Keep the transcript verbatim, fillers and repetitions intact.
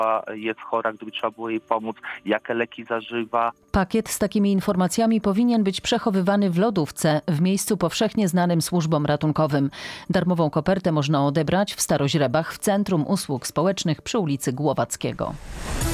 jest chora, gdyby trzeba było jej pomóc, jakie leki zażywa. Pakiet z takimi informacjami powinien być przechowywany w lodówce w miejscu powszechnie znanym służbom ratunkowym. Darmową kopertę można odebrać w Staroźrebach w Centrum Usług Społecznych przy ulicy Głowackiego.